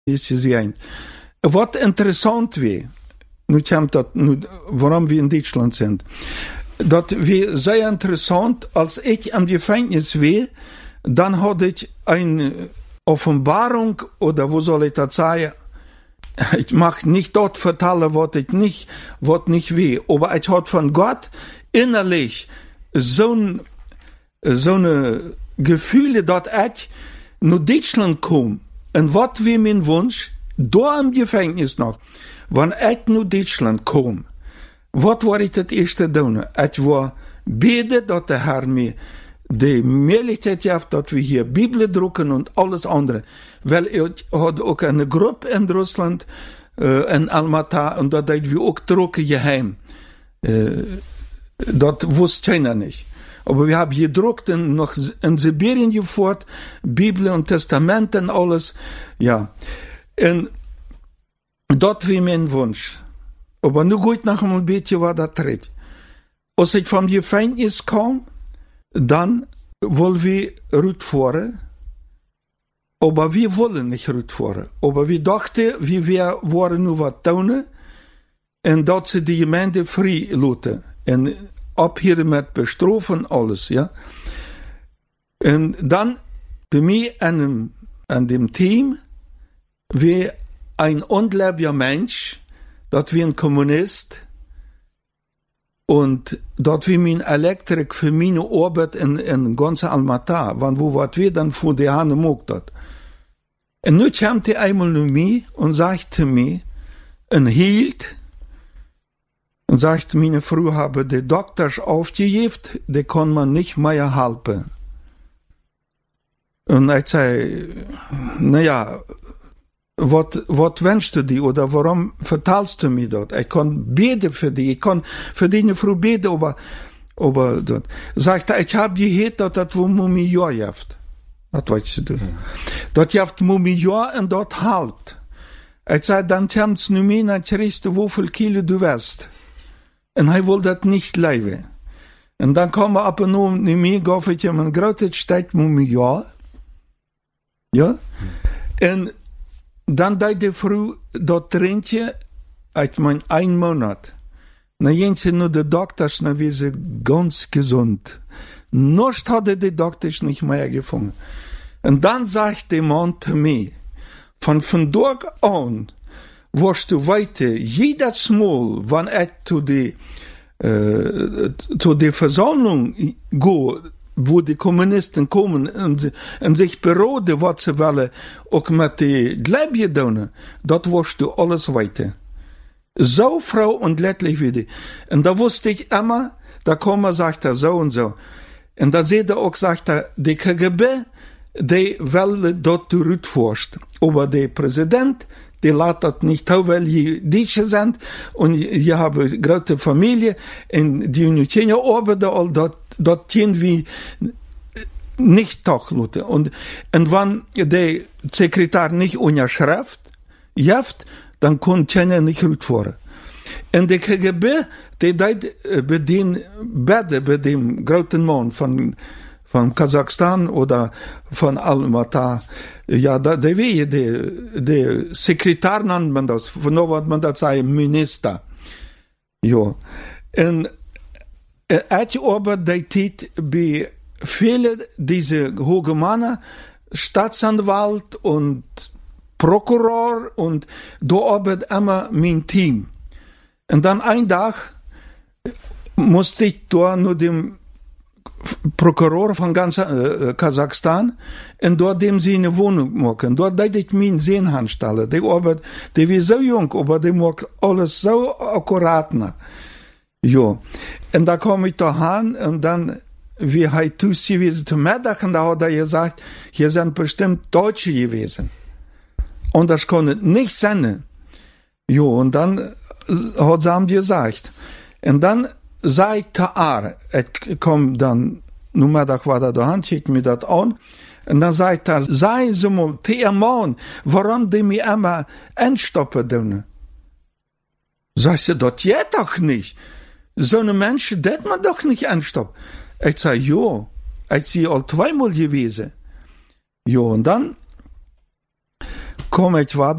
is gezien. Wat interessant weer, waarom we in Duitsland zijn, dat we zeer interessant, als ik am Gefängnis war, dann hatte ich eine Offenbarung, oder wo soll ich das sagen? Ich mag nicht dort vertellen, was nicht weh, aber ich hatte von Gott innerlich so eine Gefühle, dass ich nach Deutschland komme. Und was wie mein Wunsch, da im Gefängnis noch, wenn ich nach Deutschland komme, was war ich das erste tun? Ich war beten, dass der Herr mir die Möglichkeit hat, dass wir hier Bibel drucken und alles andere. Weil ich hatte auch eine Gruppe in Russland, in Almaty, und da deden wir auch drucken geheim. Das wusste keiner nicht. Aber wir haben gedruckt und noch in Sibirien geführt, Bibel und Testament und alles. Ja. Und das war mein Wunsch. Aber nu gut noch ein bisschen was da tritt. Als ich vom Gefängnis kam, dann wollen wir rüberfahren. Aber wir wollen nicht rüberfahren. Aber wir dachten, wir waren nur was tun. Und dat sie die Gemeinde frei lassen. Und ab hier mit bestrafen alles, ja. Und dann, bei mir an dem Team, wie ein ungläubiger Mensch, dat wie ein Kommunist, und dat wie mein Elektrik für meine Arbeit in ganz Almaty, wann wo wat wir dann vor die Hand mogt dat. Und nu kam die einmal nur mir und sagte mir, und hielt, und sagte, meine Frau habe die Doktors aufgegeben, die kann man nicht mehr helfen. Und ich zei, naja, was wünschst du dir, oder warum verteilst du mir das? Ich kann beten für dich, ich kann für deine Frau beten, aber das. Sagte, ich habe gehört, dass das wo Mumior jaft. Das weißt du. Das jaft Mumior und das halt. Ich zei, dann kommst du mir, dann kriegst du, wie viel Kilo du wirst. Und er wollte das nicht leben. Und dann kam er ab und an zu mir, gab ich ihm ein großes Stück Mumior. Ja? Und dann deed die Frau dat Trintje, ich mein, 1 Monat. Na jense nur die Doktors, na wie sie ganz gesund. Noch hatte die Doktors nicht mehr gefunden. Und dann sagt der Mann zu mir, von dort an, wirst du weiter, jedes Mal, wenn ich zu der Versammlung gehe, wo die Kommunisten kommen und sich beraten, was sie wollen, auch mit den Gläubigen tun, dort wirst du alles weiter. So froh und leidlich wie die. Und da wusste ich immer, da kommen, sagt er so und so. Und da seht er auch, sagt er, die KGB, die will dort zurückforschen. Aber der Präsident, die lässt das nicht tun, weil die Deutsche sind und die haben eine große Familie und die nicht arbeiten, all dort wie nicht tachluten. Und wenn der Sekretär nicht unterschreibt, dann kann keiner nicht rückfahren. Und der KGB, die bei dem großen Mann von Kasachstan oder von Almaty, ja, der Sekretär nennt man das, von was man das sagt, Minister. Ja. Und ich arbeite die bei vielen dieser hohen Männer, Staatsanwalt und Prokuror, und da arbeitet immer mein Team. Und dann ein Tag musste ich da nur dem Prokuror von ganz Kasachstan und dort dem sie eine Wohnung machen. Dort deed ich mich sehen anstellen. Die arbeitet, die war so jung, aber die macht alles so akkurat. Ja. Und da kam ich da hin und dann, wie er tust gewesen zum Mittag, und da hat er gesagt, hier sind bestimmt Deutsche gewesen. Und das konnte nicht sein. Ja, und dann hat sie ihm gesagt. Und dann sagte ich komm dann, nur Mittag war da daheim, schick mir das an. Und dann sagt er, sei Sie mal, der Mann, warum die mir immer einstoppen tun? Sagst du, das geht doch nicht. So eine Menschen, das man doch nicht einstoppen. Ich sag, ja, ich sie all 2-mal gewesen. Ja, und dann Kom ich war